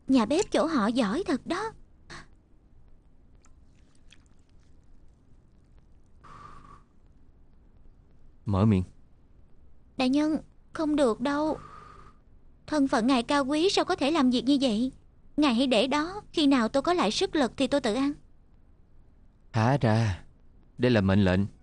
Nhà bếp chỗ họ giỏi thật đó. Mở miệng. Đại nhân, không được đâu. Thân phận ngài cao quý, sao có thể làm việc như vậy? Ngài hãy để đó, khi nào tôi có lại sức lực thì tôi tự ăn. Thả ra. Đây là mệnh lệnh.